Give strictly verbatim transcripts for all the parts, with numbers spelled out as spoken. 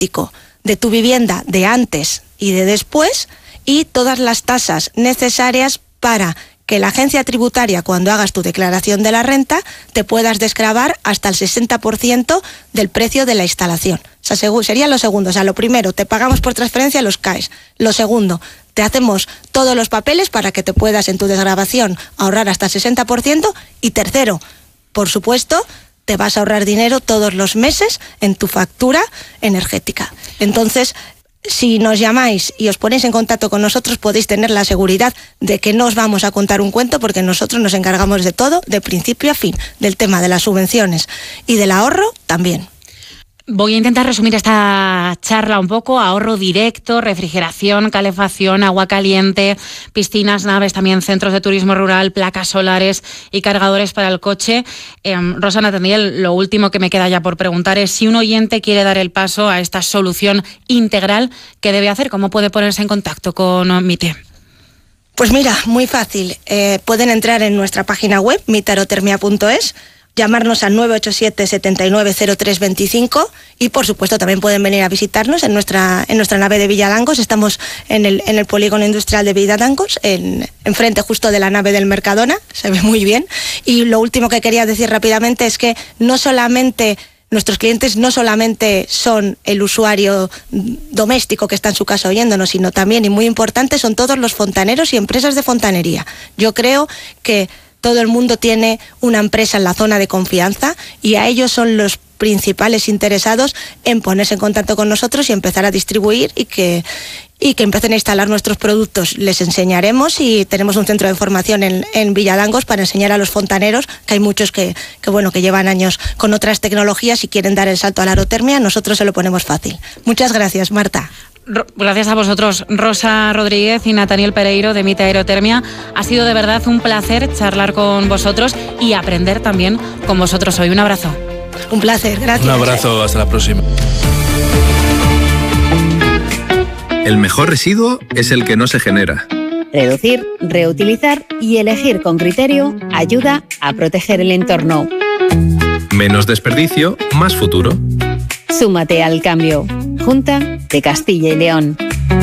de tu vivienda de antes y de después y todas las tasas necesarias para que la agencia tributaria, cuando hagas tu declaración de la renta, te puedas desgravar hasta el sesenta por ciento del precio de la instalación. O sea, sería lo segundo. O sea, lo primero, te pagamos por transferencia los C A Es. Lo segundo, te hacemos todos los papeles para que te puedas en tu desgravación ahorrar hasta el sesenta por ciento. Y tercero, por supuesto, te vas a ahorrar dinero todos los meses en tu factura energética. Entonces, si nos llamáis y os ponéis en contacto con nosotros, podéis tener la seguridad de que no os vamos a contar un cuento, porque nosotros nos encargamos de todo, de principio a fin, del tema de las subvenciones y del ahorro también. Voy a intentar resumir esta charla un poco. Ahorro directo, refrigeración, calefacción, agua caliente, piscinas, naves, también centros de turismo rural, placas solares y cargadores para el coche. Eh, Rosa Nathaniel, lo último que me queda ya por preguntar es si un oyente quiere dar el paso a esta solución integral, ¿qué debe hacer? ¿Cómo puede ponerse en contacto con Mite? Pues mira, muy fácil. Eh, pueden entrar en nuestra página web, mitarotermia punto es, llamarnos al nueve ocho siete, siete nueve cero tres dos cinco y por supuesto también pueden venir a visitarnos en nuestra en nuestra nave de Villadangos. Estamos en el en el polígono industrial de Villadangos, en enfrente justo de la nave del Mercadona, se ve muy bien. Y lo último que quería decir rápidamente es que no solamente nuestros clientes no solamente son el usuario doméstico que está en su casa oyéndonos, sino también, y muy importante, son todos los fontaneros y empresas de fontanería. Yo creo que todo el mundo tiene una empresa en la zona de confianza y a ellos son los principales interesados en ponerse en contacto con nosotros y empezar a distribuir y que, y que empiecen a instalar nuestros productos. Les enseñaremos y tenemos un centro de formación en, en Villadangos para enseñar a los fontaneros, que hay muchos que, que, bueno, que llevan años con otras tecnologías y quieren dar el salto a la aerotermia. Nosotros se lo ponemos fácil. Muchas gracias, Marta. Gracias a vosotros, Rosa Rodríguez y Nathaniel Pereiro de Mite Aerotermia. Ha sido de verdad un placer charlar con vosotros y aprender también con vosotros hoy. Un abrazo. Un placer, gracias. Un abrazo, hasta la próxima. El mejor residuo es el que no se genera. Reducir, reutilizar y elegir con criterio ayuda a proteger el entorno. Menos desperdicio, más futuro. Súmate al cambio. Junta de Castilla y León.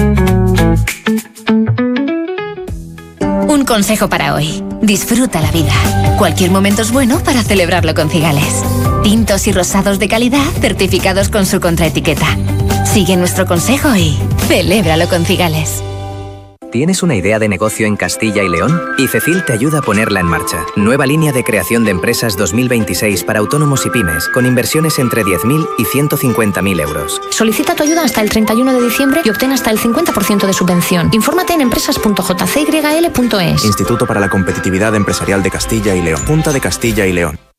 Un consejo para hoy. Disfruta la vida. Cualquier momento es bueno para celebrarlo con Cigales. Tintos y rosados de calidad certificados con su contraetiqueta. Sigue nuestro consejo y celébralo con Cigales. ¿Tienes una idea de negocio en Castilla y León? ICECIL te ayuda a ponerla en marcha. Nueva línea de creación de empresas dos mil veintiséis para autónomos y pymes, con inversiones entre diez mil y ciento cincuenta mil euros. Solicita tu ayuda hasta el treinta y uno de diciembre y obtén hasta el cincuenta por ciento de subvención. Infórmate en empresas punto j c y l punto es. Instituto para la Competitividad Empresarial de Castilla y León. Junta de Castilla y León.